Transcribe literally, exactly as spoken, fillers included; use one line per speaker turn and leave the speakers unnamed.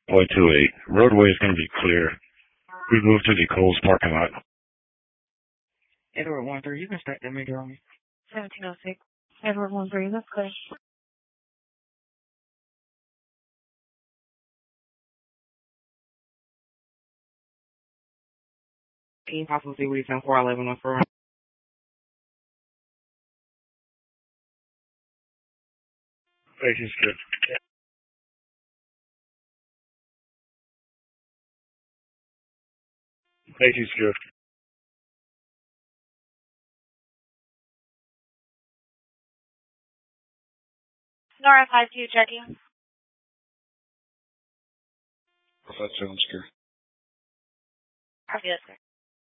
point two eight. Roadway is going to be clear. We move to the Coles parking lot.
Edward one three, you can start that major on me.
seventeen oh six. Edward one three, that's clear.
Can you possibly see what he's on four eleven on four?
Facing strip. Facing strip.
Nora five two checking.
That sounds good.
Yes, sir.